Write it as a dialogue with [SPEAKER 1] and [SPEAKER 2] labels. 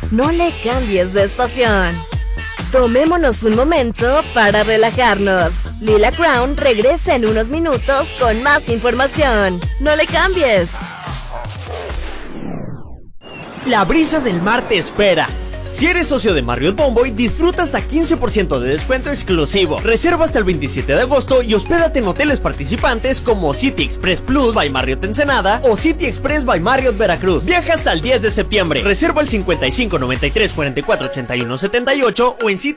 [SPEAKER 1] No le cambies de estación. Tomémonos un momento para relajarnos. Lila Crown regresa en unos minutos con más información. No le cambies.
[SPEAKER 2] La brisa del mar te espera. Si eres socio de Marriott Bonvoy, disfruta hasta 15% de descuento exclusivo. Reserva hasta el 27 de agosto y hospédate en hoteles participantes como City Express Plus by Marriott Ensenada o City Express by Marriott Veracruz. Viaja hasta el 10 de septiembre. Reserva el 55 93 44 81 78 o en City